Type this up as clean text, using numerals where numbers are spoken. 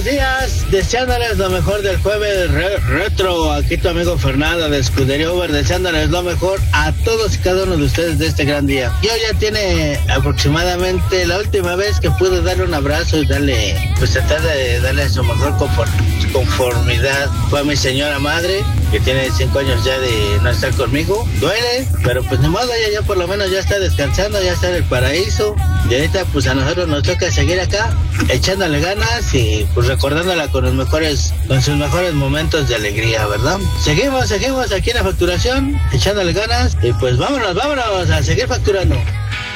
buenos días, deseándoles lo mejor del jueves retro. Aquí tu amigo Fernando de Escudería Uber, deseándoles lo mejor a todos y cada uno de ustedes de este gran día. Yo ya tiene aproximadamente la última vez que pude darle un abrazo y tratar de darle su mejor conformidad. Fue a mi señora madre, que tiene 5 años ya de no estar conmigo. Duele, pero pues ni modo, ella ya por lo menos ya está descansando, ya está en el paraíso. Y ahorita pues a nosotros nos toca seguir acá, echándole ganas y pues recordándola con sus mejores momentos de alegría, ¿verdad? Seguimos aquí en la facturación, echándole ganas y pues vámonos a seguir facturando.